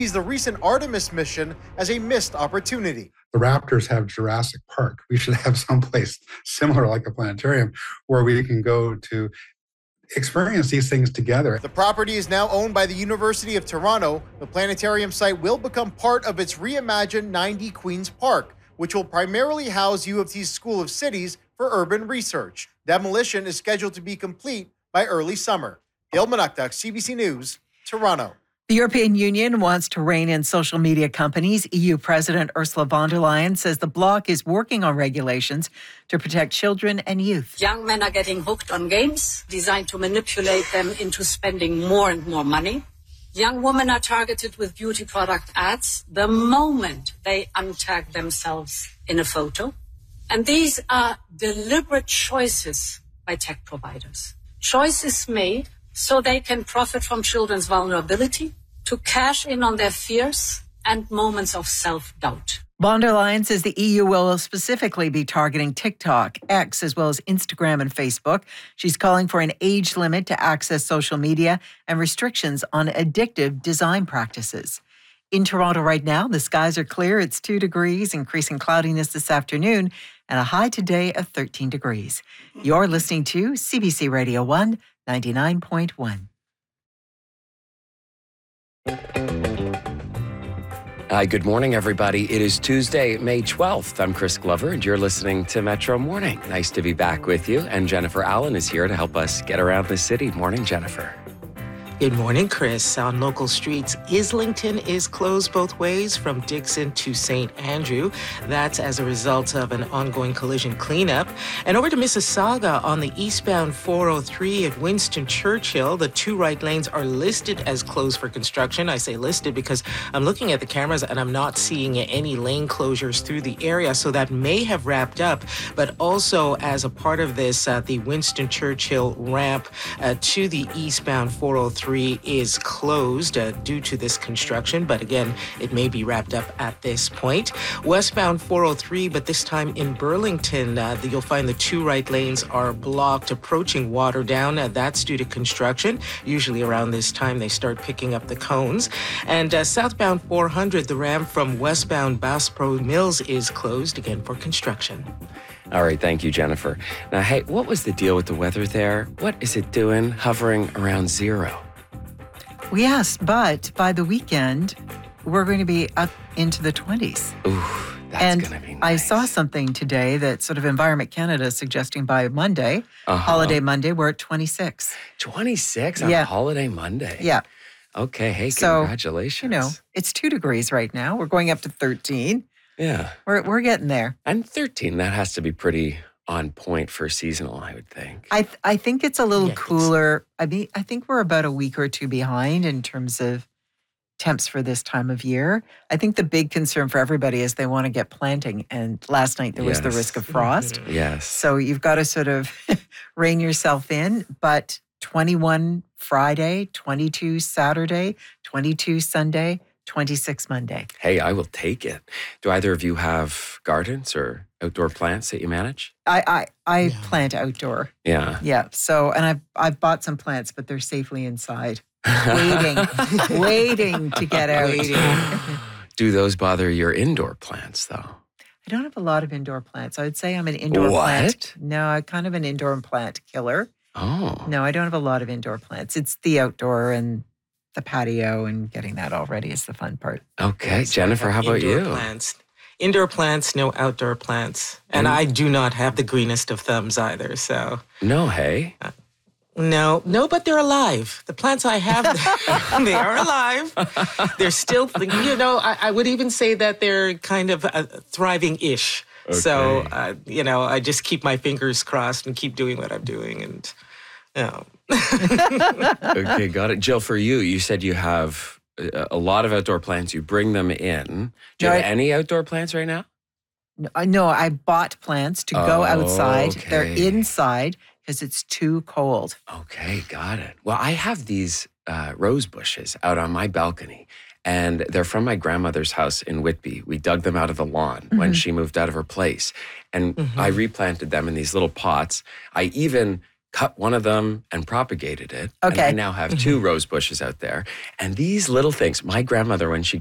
sees the recent Artemis mission as a missed opportunity. The Raptors have Jurassic Park. We should have someplace similar like a planetarium where we can go to experience these things together. The property is now owned by the University of Toronto. The planetarium site will become part of its reimagined 90 Queen's Park, which will primarily house U of T's School of Cities for urban research. Demolition is scheduled to be complete by early summer. Dale Manuktuk, CBC News, Toronto. The European Union wants to rein in social media companies. EU President Ursula von der Leyen says the bloc is working on regulations to protect children and youth. Young men are getting hooked on games designed to manipulate them into spending more and more money. Young women are targeted with beauty product ads the moment they untag themselves in a photo. And these are deliberate choices by tech providers. Choices made so they can profit from children's vulnerability, to cash in on their fears and moments of self-doubt. Von der Leyen says the EU will specifically be targeting TikTok, X, as well as Instagram and Facebook. She's calling for an age limit to access social media and restrictions on addictive design practices. In Toronto right now, the skies are clear. It's 2 degrees, increasing cloudiness this afternoon, and a high today of 13 degrees. You're listening to CBC Radio 1, 99.1. Hi, good morning, everybody. It is Tuesday, May 12th. I'm Chris Glover, and you're listening to Metro Morning. Nice to be back with you. And Jennifer Allen is here to help us get around the city. Morning, Jennifer. Good morning, Chris. On local streets, Islington is closed both ways from Dixon to St. Andrew. That's as a result of an ongoing collision cleanup. And over to Mississauga on the eastbound 403 at Winston Churchill, the 2 right lanes are listed as closed for construction. I say listed because I'm looking at the cameras and I'm not seeing any lane closures through the area. So that may have wrapped up. But also as a part of this, the Winston Churchill ramp to the eastbound 403 is closed due to this construction, but again, it may be wrapped up at this point. Westbound 403, but this time in Burlington, you'll find the 2 right lanes are blocked approaching Waterdown. That's due to construction. Usually around this time, they start picking up the cones. And southbound 400, the ramp from westbound Bass Pro Mills is closed again for construction. All right, thank you, Jennifer. Now, hey, what was the deal with the weather there? What is it doing hovering around zero? Yes, but by the weekend, we're going to be up into the 20s. Ooh, that's going to be nice. I saw something today that sort of Environment Canada is suggesting by Monday, Holiday Monday, we're at 26. 26 on Holiday Monday? Yeah. Okay, hey, congratulations. So, you know, it's 2 degrees right now. We're going up to 13. Yeah. We're getting there. And 13, that has to be pretty on point for seasonal, I would think. I think it's a little cooler. I mean, I think we're about a week or 2 behind in terms of temps for this time of year. I think the big concern for everybody is they want to get planting. And last night there was the risk of frost. Yes. So you've got to sort of rein yourself in. But 21 Friday, 22 Saturday, 22 Sunday, 26 Monday. Hey, I will take it. Do either of you have gardens or outdoor plants that you manage? I plant outdoor. Yeah. Yeah. So, and I've bought some plants, but they're safely inside, waiting to get out. Do those bother your indoor plants, though? I don't have a lot of indoor plants. I would say I'm an indoor plant. No, I'm kind of an indoor plant killer. Oh. No, I don't have a lot of indoor plants. It's the outdoor and the patio and getting that all ready is the fun part. Okay. Yes, Jennifer, how about you? Indoor plants, no outdoor plants. And I do not have the greenest of thumbs either, so. No, hey? No, but they're alive. The plants I have, they are alive. They're still, I would even say that they're kind of thriving-ish. Okay. So, I just keep my fingers crossed and keep doing what I'm doing and, Okay, got it. Jill, for you, you said you have a lot of outdoor plants. You bring them in. Do you have any outdoor plants right now? No, I bought plants to go outside. Okay. They're inside because it's too cold. Okay, got it. Well, I have these rose bushes out on my balcony, and they're from my grandmother's house in Whitby. We dug them out of the lawn when she moved out of her place, and I replanted them in these little pots. I even cut one of them and propagated it. Okay. And I now have 2 rose bushes out there. And these little things, my grandmother, when she